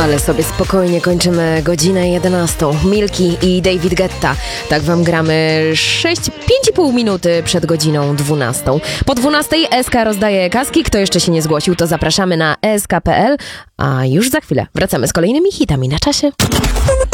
Ale sobie spokojnie kończymy godzinę 11. Milki i David Guetta. Tak wam gramy 5,5 minuty przed godziną 12. Po 12 SK rozdaje kaski. Kto jeszcze się nie zgłosił, to zapraszamy na sk.pl. A już za chwilę wracamy z kolejnymi hitami na czasie.